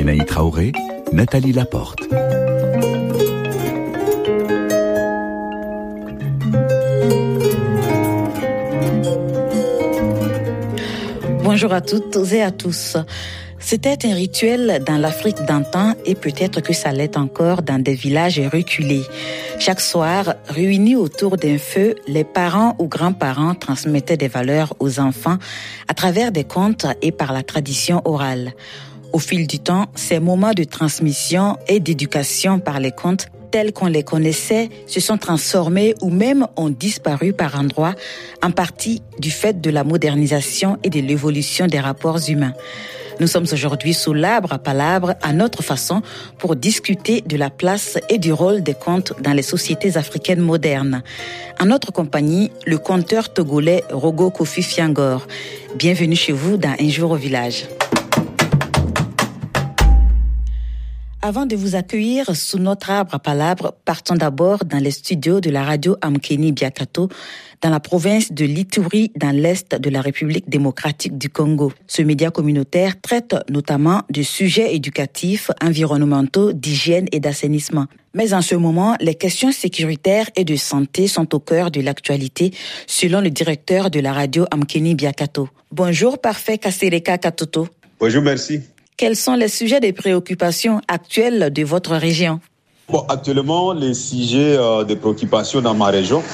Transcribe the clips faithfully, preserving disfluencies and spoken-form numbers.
Renaï Traoré, Nathalie Laporte. Bonjour à toutes et à tous. C'était un rituel dans l'Afrique d'antan et peut-être que ça l'est encore dans des villages reculés. Chaque soir, réunis autour d'un feu, les parents ou grands-parents transmettaient des valeurs aux enfants à travers des contes et par la tradition orale. Au fil du temps, ces moments de transmission et d'éducation par les contes tels qu'on les connaissait se sont transformés ou même ont disparu par endroits, en partie du fait de la modernisation et de l'évolution des rapports humains. Nous sommes aujourd'hui sous l'arbre à palabres à notre façon pour discuter de la place et du rôle des contes dans les sociétés africaines modernes. En notre compagnie, le conteur togolais Rogo Kofi Fiangor. Bienvenue chez vous dans Un jour au village. Avant de vous accueillir sous notre arbre à palabres, partons d'abord dans les studios de la radio Amkeni Biakato, dans la province de l'Ituri, dans l'est de la République démocratique du Congo. Ce média communautaire traite notamment de sujets éducatifs, environnementaux, d'hygiène et d'assainissement. Mais en ce moment, les questions sécuritaires et de santé sont au cœur de l'actualité, selon le directeur de la radio Amkeni Biakato. Bonjour, Parfait Kasereka Katoto. Bonjour, merci. Quels sont les sujets de préoccupation actuels de votre région? Bon, actuellement, les sujets euh, de préoccupation dans ma région,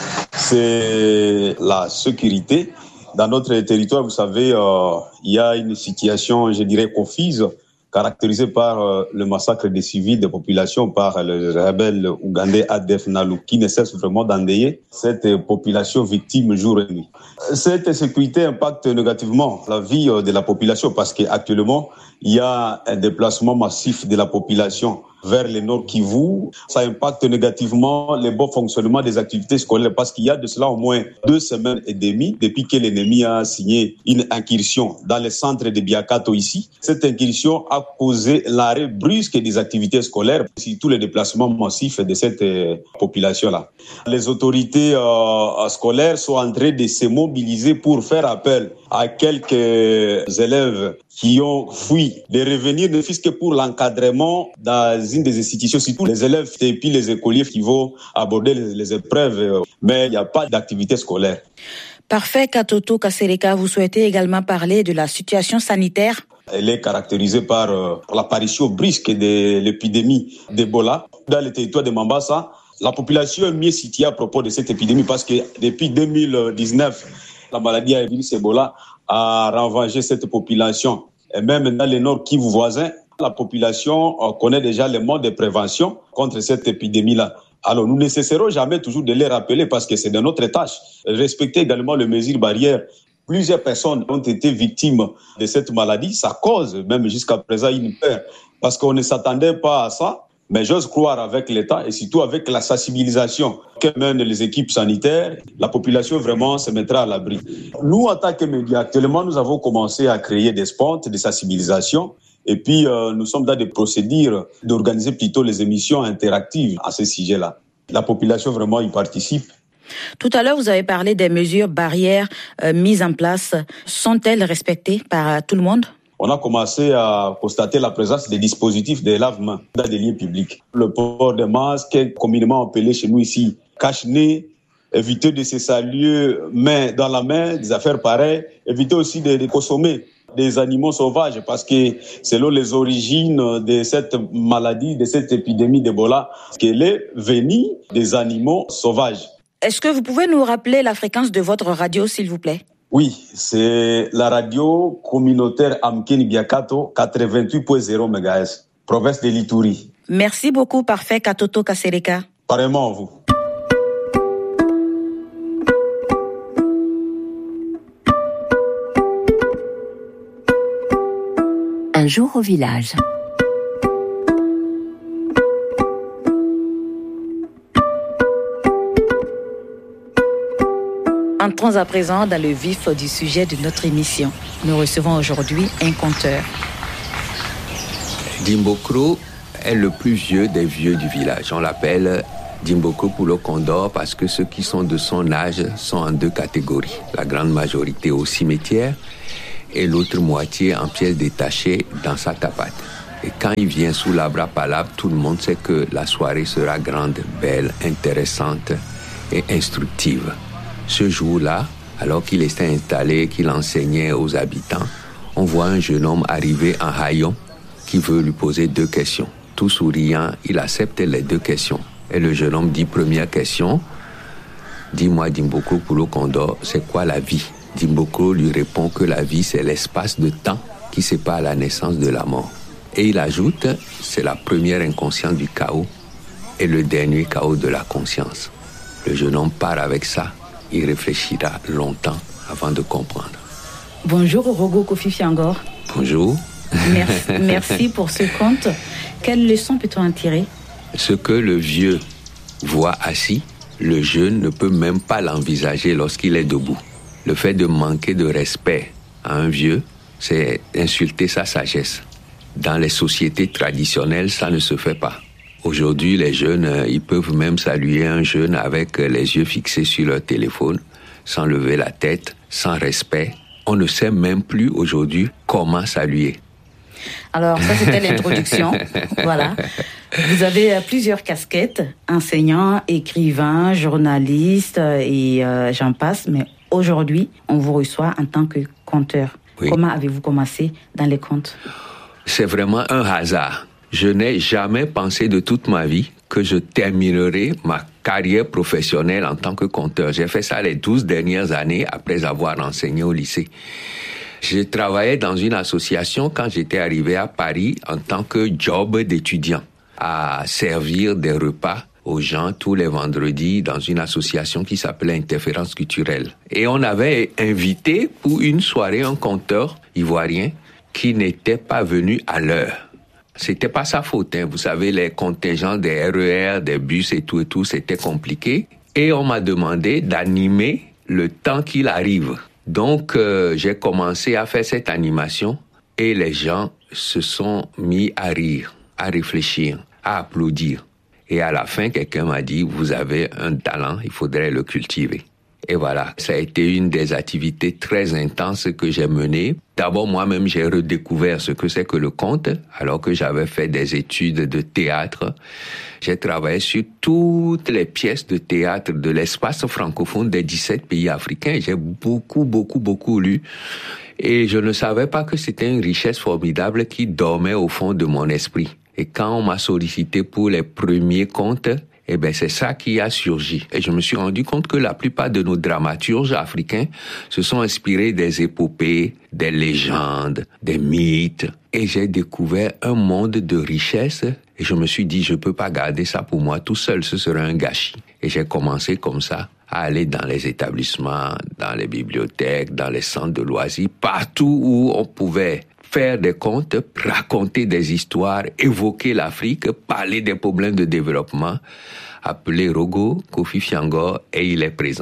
c'est la sécurité. Dans notre territoire, vous savez, euh, il y a une situation, je dirais, confuse, caractérisée par euh, le massacre des civils, des populations, par le rebelle ougandais A D F Nalu, qui ne cesse vraiment d'endeuiller cette population victime jour et nuit. Cette insécurité impacte négativement la vie de la population parce qu'actuellement, il y a un déplacement massif de la population vers le nord Kivu. Ça impacte négativement le bon fonctionnement des activités scolaires parce qu'il y a de cela au moins deux semaines et demie depuis que l'ennemi a signé une incursion dans le centre de Biakato ici. Cette incursion a causé l'arrêt brusque des activités scolaires, surtout les déplacements massifs de cette population-là. Les autorités euh, scolaires sont en train de se mobiliser pour faire appel à quelques élèves qui ont fui de revenir, ne fût-ce que pour l'encadrement dans une des institutions, surtout les élèves et puis les écoliers qui vont aborder les, les épreuves, mais il n'y a pas d'activité scolaire. Parfait, Katoto Kasereka, vous souhaitez également parler de la situation sanitaire? Elle est caractérisée par euh, l'apparition brusque de l'épidémie d'Ebola dans le territoire de Mambasa. La population est mieux située à propos de cette épidémie parce que depuis deux mille dix-neuf, la maladie à virus Ebola a ravagé cette population. Et même dans le nord Kivu voisin, la population connaît déjà les modes de prévention contre cette épidémie-là. Alors, nous ne cesserons jamais toujours de les rappeler parce que c'est de notre tâche. Respecter également les mesures barrières. Plusieurs personnes ont été victimes de cette maladie. Ça cause même jusqu'à présent une peur parce qu'on ne s'attendait pas à ça. Mais j'ose croire avec l'État et surtout avec la sensibilisation que mènent les équipes sanitaires, la population vraiment se mettra à l'abri. Nous, en tant que médias, actuellement, nous avons commencé à créer des spots de sensibilisation et puis euh, nous sommes dans des procédures d'organiser plutôt les émissions interactives à ce sujet-là. La population vraiment y participe. Tout à l'heure, vous avez parlé des mesures barrières euh, mises en place. Sont-elles respectées par euh, tout le monde ? On a commencé à constater la présence des dispositifs de lave-mains dans des lieux publics. Le port des masques, communément appelé chez nous ici cache-nez, éviter de se saluer main dans la main, des affaires pareilles, éviter aussi de, de consommer des animaux sauvages parce que selon les origines de cette maladie, de cette épidémie d'Ebola, qu'elle est venue des animaux sauvages. Est-ce que vous pouvez nous rappeler la fréquence de votre radio, s'il vous plaît ? Oui, c'est la radio communautaire Amkeni Biakato quatre-vingt-huit virgule zéro mégahertz, province de l'Ituri. Merci beaucoup, Parfait Katoto Kasereka. Pareillement à vous. Un jour au village. Entrons à présent dans le vif du sujet de notre émission. Nous recevons aujourd'hui un conteur. Dimbokro est le plus vieux des vieux du village. On l'appelle Dimbokro pour le Condor parce que ceux qui sont de son âge sont en deux catégories. La grande majorité au cimetière et l'autre moitié en pièces détachées dans sa tapate. Et quand il vient sous l'Abrapalabre, tout le monde sait que la soirée sera grande, belle, intéressante et instructive. Ce jour-là, alors qu'il était installé, qu'il enseignait aux habitants, on voit un jeune homme arriver en haillons qui veut lui poser deux questions. Tout souriant, il accepte les deux questions. Et le jeune homme dit, première question, dis-moi Dimboko Pulo Condor, c'est quoi la vie? Dimboko lui répond que la vie, c'est l'espace de temps qui sépare la naissance de la mort. Et il ajoute, c'est la première inconscience du chaos et le dernier chaos de la conscience. Le jeune homme part avec ça, il réfléchira longtemps avant de comprendre. Bonjour Rogo Kofi Fiangor. Bonjour. Merci, merci pour ce conte. Quelle leçon peut-on en tirer? Ce que le vieux voit assis, le jeune ne peut même pas l'envisager lorsqu'il est debout. Le fait de manquer de respect à un vieux, c'est insulter sa sagesse. Dans les sociétés traditionnelles, ça ne se fait pas. Aujourd'hui, les jeunes, ils peuvent même saluer un jeune avec les yeux fixés sur leur téléphone, sans lever la tête, sans respect. On ne sait même plus aujourd'hui comment saluer. Alors, ça, c'était l'introduction. Voilà. Vous avez plusieurs casquettes, enseignant, écrivain, journaliste et euh, j'en passe. Mais aujourd'hui, on vous reçoit en tant que conteur. Oui. Comment avez-vous commencé dans les contes? C'est vraiment un hasard. Je n'ai jamais pensé de toute ma vie que je terminerai ma carrière professionnelle en tant que conteur. J'ai fait ça les douze dernières années après avoir enseigné au lycée. Je travaillais dans une association quand j'étais arrivé à Paris en tant que job d'étudiant, à servir des repas aux gens tous les vendredis dans une association qui s'appelait Interférence culturelle. Et on avait invité pour une soirée un conteur ivoirien qui n'était pas venu à l'heure. C'était pas sa faute, hein. Vous savez, les contingents des R E R, des bus et tout et tout, c'était compliqué. Et on m'a demandé d'animer le temps qu'il arrive. Donc, euh, j'ai commencé à faire cette animation et les gens se sont mis à rire, à réfléchir, à applaudir. Et à la fin, quelqu'un m'a dit, vous avez un talent, il faudrait le cultiver. Et voilà, ça a été une des activités très intenses que j'ai menées. D'abord, moi-même, j'ai redécouvert ce que c'est que le conte, alors que j'avais fait des études de théâtre. J'ai travaillé sur toutes les pièces de théâtre de l'espace francophone des dix-sept pays africains. J'ai beaucoup, beaucoup, beaucoup lu. Et je ne savais pas que c'était une richesse formidable qui dormait au fond de mon esprit. Et quand on m'a sollicité pour les premiers contes, eh ben, c'est ça qui a surgi. Et je me suis rendu compte que la plupart de nos dramaturges africains se sont inspirés des épopées, des légendes, des mythes. Et j'ai découvert un monde de richesse. Et je me suis dit, je peux pas garder ça pour moi tout seul, ce serait un gâchis. Et j'ai commencé comme ça à aller dans les établissements, dans les bibliothèques, dans les centres de loisirs, partout où on pouvait faire des contes, raconter des histoires, évoquer l'Afrique, parler des problèmes de développement, appeler Rogo Kofi Fiangor et il est présent.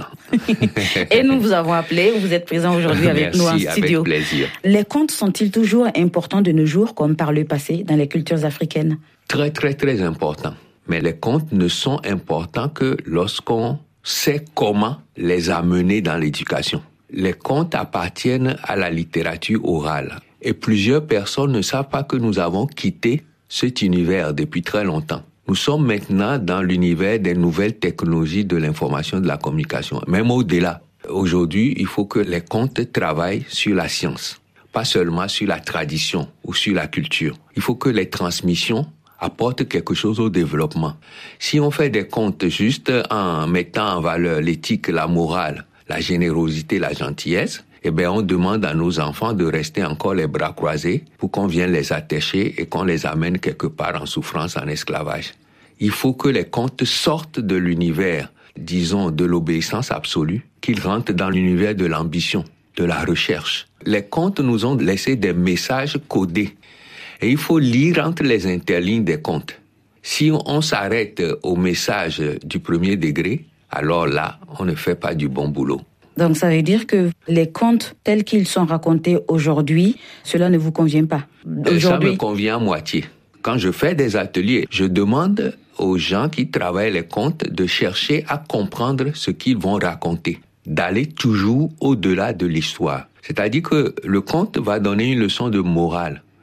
Et nous vous avons appelé, vous êtes présent aujourd'hui avec Merci, nous en studio. Avec plaisir. Les contes sont-ils toujours importants de nos jours comme par le passé dans les cultures africaines? Très très très importants. Mais les contes ne sont importants que lorsqu'on sait comment les amener dans l'éducation. Les contes appartiennent à la littérature orale. Et plusieurs personnes ne savent pas que nous avons quitté cet univers depuis très longtemps. Nous sommes maintenant dans l'univers des nouvelles technologies de l'information et de la communication, même au-delà. Aujourd'hui, il faut que les contes travaillent sur la science, pas seulement sur la tradition ou sur la culture. Il faut que les transmissions apportent quelque chose au développement. Si on fait des contes juste en mettant en valeur l'éthique, la morale, la générosité, la gentillesse, eh bien, on demande à nos enfants de rester encore les bras croisés pour qu'on vienne les attacher et qu'on les amène quelque part en souffrance, en esclavage. Il faut que les contes sortent de l'univers, disons, de l'obéissance absolue, qu'ils rentrent dans l'univers de l'ambition, de la recherche. Les contes nous ont laissé des messages codés et il faut lire entre les interlignes des contes. Si on s'arrête au message du premier degré, alors là, on ne fait pas du bon boulot. Donc ça veut dire que les contes tels qu'ils sont racontés aujourd'hui, cela ne vous convient pas? Aujourd'hui... Ça me convient à moitié. Quand je fais des ateliers, je demande aux gens qui travaillent les contes de chercher à comprendre ce qu'ils vont raconter, d'aller toujours au-delà de l'histoire. C'est-à-dire que le conte va donner une leçon de morale.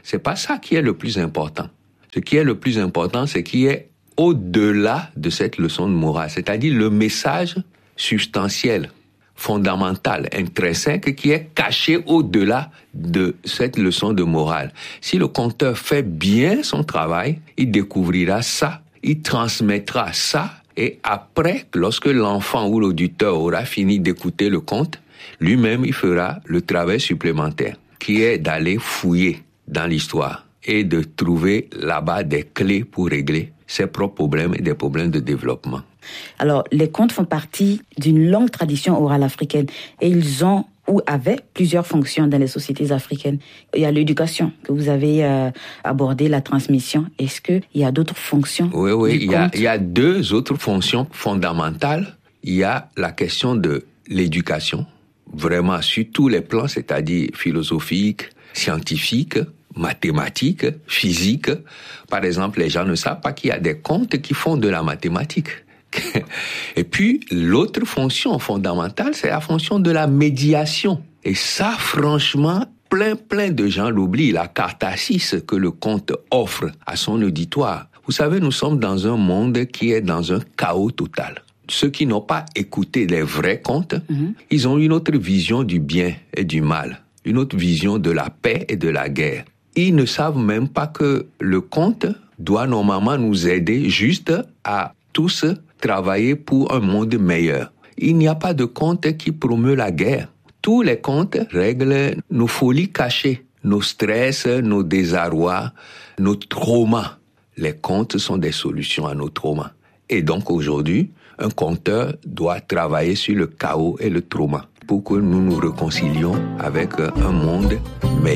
C'est pas ça qui est le plus important. Ce qui est le plus important, c'est qu'il y ait au-delà de cette leçon de morale, c'est-à-dire le message substantiel, fondamental, intrinsèque, qui est caché au-delà de cette leçon de morale. Si le conteur fait bien son travail, il découvrira ça, il transmettra ça, et après, lorsque l'enfant ou l'auditeur aura fini d'écouter le conte, lui-même, il fera le travail supplémentaire, qui est d'aller fouiller dans l'histoire et de trouver là-bas des clés pour régler ses propres problèmes et des problèmes de développement. Alors, les contes font partie d'une longue tradition orale africaine et ils ont ou avaient plusieurs fonctions dans les sociétés africaines. Il y a l'éducation que vous avez euh, abordé, la transmission. Est-ce qu'il y a d'autres fonctions? Oui, oui, il y, a, conte? il y a deux autres fonctions fondamentales. Il y a la question de l'éducation, vraiment sur tous les plans, c'est-à-dire philosophique, scientifique, mathématiques, physique. Par exemple, les gens ne savent pas qu'il y a des contes qui font de la mathématique. Et puis, l'autre fonction fondamentale, c'est la fonction de la médiation. Et ça, franchement, plein, plein de gens l'oublient, la catharsis que le conte offre à son auditoire. Vous savez, nous sommes dans un monde qui est dans un chaos total. Ceux qui n'ont pas écouté les vrais contes, mm-hmm. ils ont une autre vision du bien et du mal, une autre vision de la paix et de la guerre. Ils ne savent même pas que le conte doit normalement nous aider juste à tous travailler pour un monde meilleur. Il n'y a pas de conte qui promeut la guerre. Tous les contes règlent nos folies cachées, nos stress, nos désarrois, nos traumas. Les contes sont des solutions à nos traumas. Et donc aujourd'hui, un conteur doit travailler sur le chaos et le trauma pour que nous nous réconcilions avec un monde meilleur.